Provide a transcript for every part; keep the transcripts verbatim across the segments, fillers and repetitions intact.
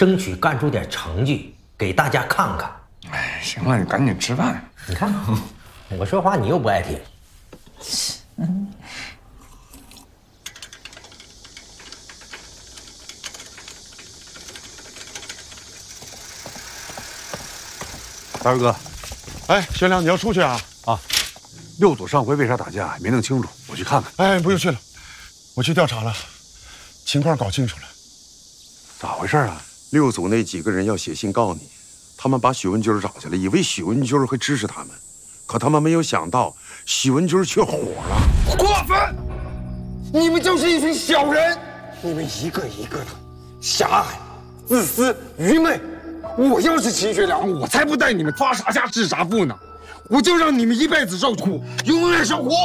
争取干出点成绩给大家看看。 哎，行了，你赶紧吃饭。 你看，我说话你又不爱听。 嗯。 大二哥， 哎，学良，你要出去啊？ 啊，六组上回为啥打架没弄清楚，我去看看。 哎，不用去了，我去调查了，情况搞清楚了。 咋回事啊？ 六组那几个人要写信告你，他们把许文军找下来，以为许文军会支持他们，可他们没有想到许文军却火了。 过分！你们就是一群小人，你们一个一个的狭隘、自私、愚昧。我要是秦学良，我才不带你们发啥家致啥富呢！我就让你们一辈子受苦，永远受苦。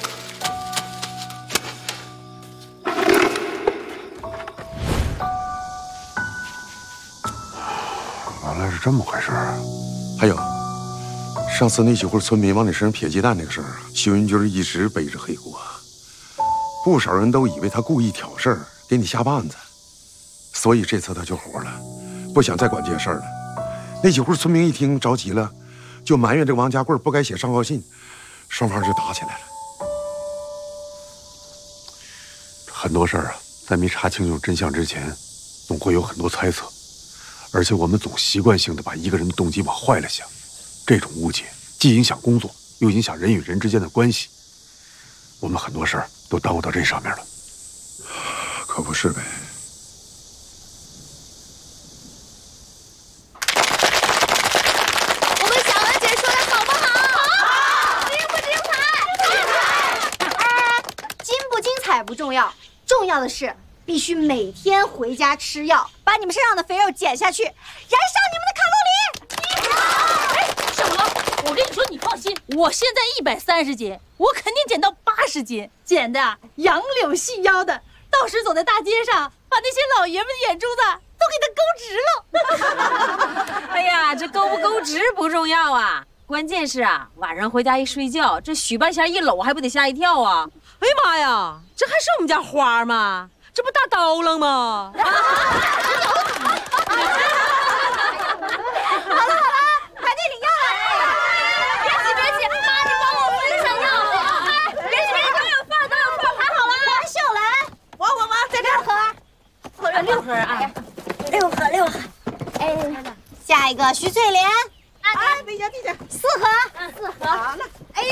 原来是这么回事啊！ 还有，上次那几户村民往你身上撇鸡蛋那个事儿，许文军一直背着黑锅，不少人都以为他故意挑事儿，给你下绊子，所以这次他就火了。不想再管这些事儿了。那几户村民一听着急了，就埋怨这个王家贵不该写上告信，双方就打起来了。 很多事儿啊，在没查清楚真相之前，总会有很多猜测，而且我们总习惯性的把一个人的动机往坏了想，这种误解既影响工作，又影响人与人之间的关系。我们很多事儿都耽误到这上面了。 可不是呗。 不重要，重要的是必须每天回家吃药，把你们身上的肥肉减下去，燃烧你们的卡路里。 哎，小罗，我跟你说，你放心，我现在一百三十斤，我肯定减到八十斤，减的杨柳细腰的，到时走在大街上，把那些老爷们的眼珠子都给他勾直了。 哎呀，这勾不勾直不重要啊，关键是啊，晚上回家一睡觉，这许半仙一搂，还不得吓一跳啊！哎呀妈呀，这还是我们家花吗？这不大刀郎吗？ 好了好了，排队领药了！别急别急，妈，你帮我分享药好吗？哎，别急别急，都有饭都有饭，排好了。王秀兰，我我我在这盒，喝了六盒啊，六盒六盒。哎，下一个徐翠莲，哎，地下地下，四盒，四盒，好了。